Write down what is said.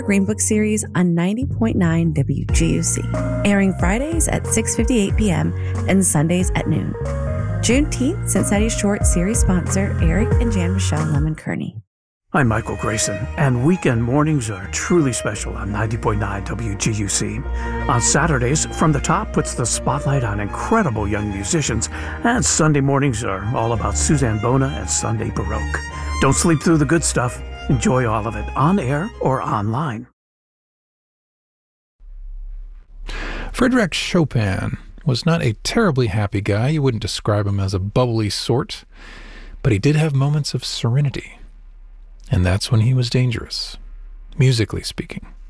Green Book series on 90.9 WGUC, airing Fridays at 6:58 p.m. and Sundays at noon. Juneteenth, Cincinnati Short series sponsor Eric and Jan Michelle Lemon Kearney. I'm Michael Grayson, and weekend mornings are truly special on 90.9 WGUC. On Saturdays, From the Top puts the spotlight on incredible young musicians, and Sunday mornings are all about Suzanne Bona and Sunday Baroque. Don't sleep through the good stuff. Enjoy all of it on air or online. Frédéric Chopin was not a terribly happy guy. You wouldn't describe him as a bubbly sort, but he did have moments of serenity. And that's when he was dangerous, musically speaking.